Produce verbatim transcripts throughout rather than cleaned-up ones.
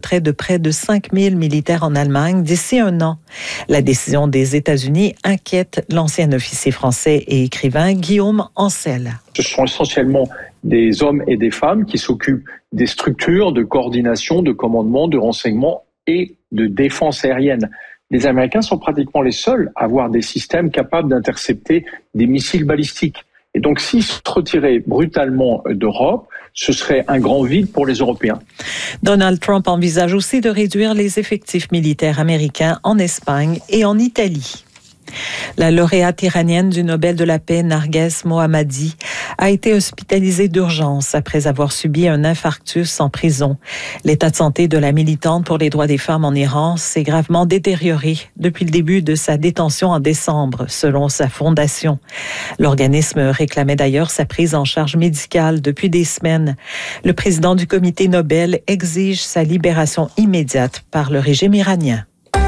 recruterait de près de cinq mille militaires en Allemagne d'ici un an. La décision des États-Unis inquiète l'ancien officier français et écrivain Guillaume Ancel. Ce sont essentiellement des hommes et des femmes qui s'occupent des structures de coordination, de commandement, de renseignement et de défense aérienne. Les Américains sont pratiquement les seuls à avoir des systèmes capables d'intercepter des missiles balistiques. Et donc, s'ils se retiraient brutalement d'Europe, ce serait un grand vide pour les Européens. Donald Trump envisage aussi de réduire les effectifs militaires américains en Espagne et en Italie. La lauréate iranienne du Nobel de la paix, Narges Mohammadi, a été hospitalisée d'urgence après avoir subi un infarctus en prison. L'état de santé de la militante pour les droits des femmes en Iran s'est gravement détérioré depuis le début de sa détention en décembre, selon sa fondation. L'organisme réclamait d'ailleurs sa prise en charge médicale depuis des semaines. Le président du comité Nobel exige sa libération immédiate par le régime iranien.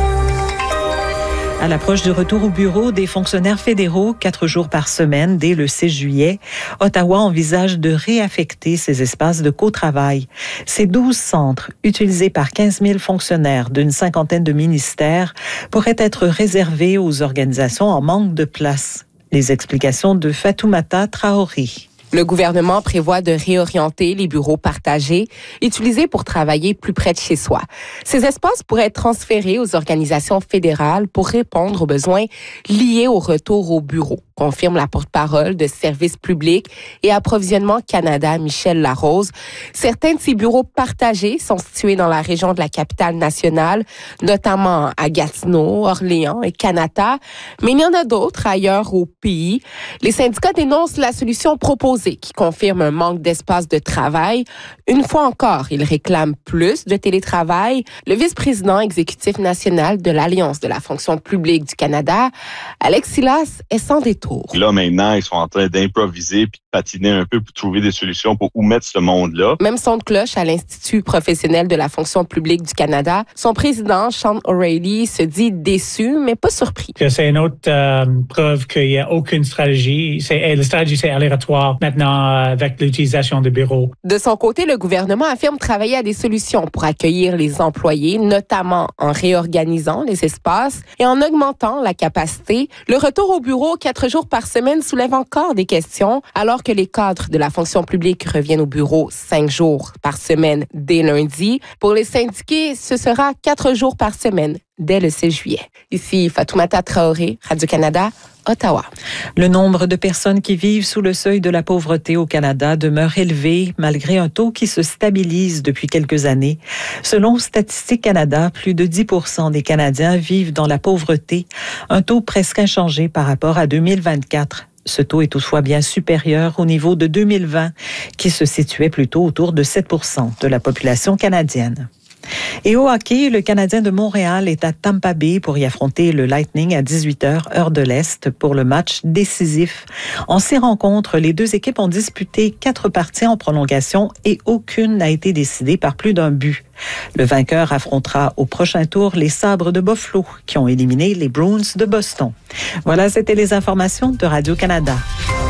À l'approche du retour au bureau des fonctionnaires fédéraux, quatre jours par semaine dès le six juillet, Ottawa envisage de réaffecter ses espaces de co-travail. Ces douze centres, utilisés par quinze mille fonctionnaires d'une cinquantaine de ministères, pourraient être réservés aux organisations en manque de place. Les explications de Fatoumata Traoré. Le gouvernement prévoit de réorienter les bureaux partagés, utilisés pour travailler plus près de chez soi. Ces espaces pourraient être transférés aux organisations fédérales pour répondre aux besoins liés au retour au bureau, confirme la porte-parole de Services publics et Approvisionnement Canada, Michel Larose. Certains de ces bureaux partagés sont situés dans la région de la capitale nationale, notamment à Gatineau, Orléans et Kanata, mais il y en a d'autres ailleurs au pays. Les syndicats dénoncent la solution proposée qui confirme un manque d'espace de travail. Une fois encore, ils réclament plus de télétravail. Le vice-président exécutif national de l'Alliance de la fonction publique du Canada, Alex Silas, est sans détour. Là, maintenant, ils sont en train d'improviser puis de patiner un peu pour trouver des solutions pour où mettre ce monde-là. Même son de cloche à l'Institut professionnel de la fonction publique du Canada. Son président, Sean O'Reilly, se dit déçu, mais pas surpris. Que c'est une autre euh, preuve qu'il n'y a aucune stratégie. C'est, la stratégie, c'est aléatoire maintenant euh, avec l'utilisation de bureaux. De son côté, le gouvernement affirme travailler à des solutions pour accueillir les employés, notamment en réorganisant les espaces et en augmentant la capacité. Le retour au bureau quatre jours par semaine soulève encore des questions, alors que les cadres de la fonction publique reviennent au bureau cinq jours par semaine dès lundi. Pour les syndiqués, ce sera quatre jours par semaine dès le six juillet. Ici Fatoumata Traoré, Radio-Canada, Ottawa. Le nombre de personnes qui vivent sous le seuil de la pauvreté au Canada demeure élevé malgré un taux qui se stabilise depuis quelques années. Selon Statistique Canada, plus de dix pour cent des Canadiens vivent dans la pauvreté, un taux presque inchangé par rapport à deux mille vingt-quatre. Ce taux est toutefois bien supérieur au niveau de deux mille vingt, qui se situait plutôt autour de sept pour cent de la population canadienne. Et au hockey, le Canadien de Montréal est à Tampa Bay pour y affronter le Lightning à dix-huit heures, heure de l'Est, pour le match décisif. En ces rencontres, les deux équipes ont disputé quatre parties en prolongation et aucune n'a été décidée par plus d'un but. Le vainqueur affrontera au prochain tour les Sabres de Buffalo, qui ont éliminé les Bruins de Boston. Voilà, c'était les informations de Radio-Canada.